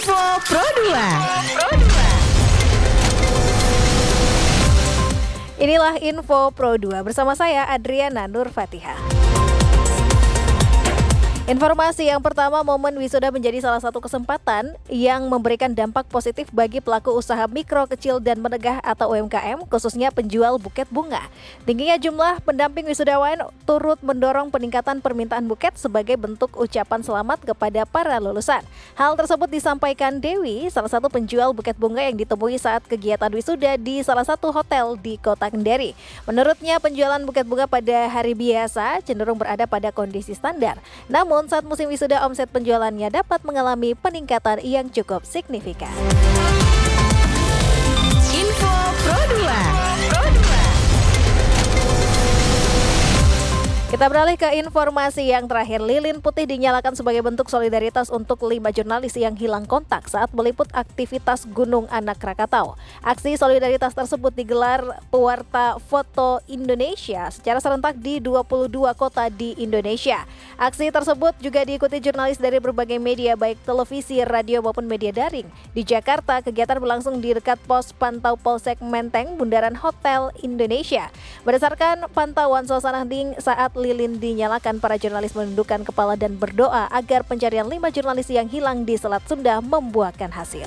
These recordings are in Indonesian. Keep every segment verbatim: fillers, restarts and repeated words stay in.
Info Pro dua. Inilah Info Pro dua bersama saya Adriana Nur Fatihah. Informasi yang pertama, momen wisuda menjadi salah satu kesempatan yang memberikan dampak positif bagi pelaku usaha mikro, kecil, dan menengah atau U M K M, khususnya penjual buket bunga. Tingginya jumlah pendamping wisudawan turut mendorong peningkatan permintaan buket sebagai bentuk ucapan selamat kepada para lulusan. Hal tersebut disampaikan Dewi, salah satu penjual buket bunga yang ditemui saat kegiatan wisuda di salah satu hotel di Kota Kendari. Menurutnya, penjualan buket bunga pada hari biasa cenderung berada pada kondisi standar. Namun, saat musim wisuda, omset penjualannya dapat mengalami peningkatan yang cukup signifikan. Info Pro dua. Kita beralih ke informasi yang terakhir. Lilin putih dinyalakan sebagai bentuk solidaritas untuk lima jurnalis yang hilang kontak saat meliput aktivitas Gunung Anak Krakatau. Aksi solidaritas tersebut digelar Pewarta Foto Indonesia secara serentak di dua puluh dua kota di Indonesia. Aksi tersebut juga diikuti jurnalis dari berbagai media baik televisi, radio maupun media daring. Di Jakarta, kegiatan berlangsung di dekat pos pantau Polsek Menteng, Bundaran Hotel Indonesia. Berdasarkan pantauan suasana hening saat lilin dinyalakan, para jurnalis menundukkan kepala dan berdoa agar pencarian lima jurnalis yang hilang di Selat Sunda membuahkan hasil.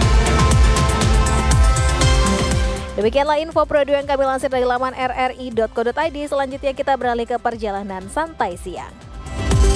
Demikianlah Info Pro dua yang kami lansir dari laman r r i dot co dot i d. Selanjutnya kita beralih ke perjalanan santai siang.